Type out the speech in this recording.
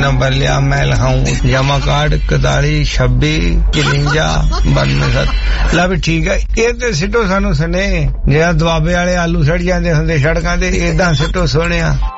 number लिया मैं लिखाऊं जमा कार्ड 41 26 53 92 ला भी ठीक है ये ते सिटो सानू सने जेड़ा दुआबे वाले आलू सड़ जांदे हुंदे सड़कां ते इदां सिटो सोहणिया